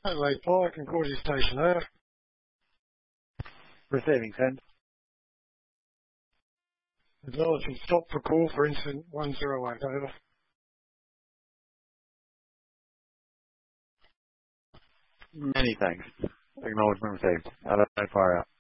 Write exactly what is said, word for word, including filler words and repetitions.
Adelaide Fire, Concordia Station, over. Receiving, send. Acknowledging stop for call for incident one zero eight, over. Many thanks. Acknowledgement received. Adelaide Fire out.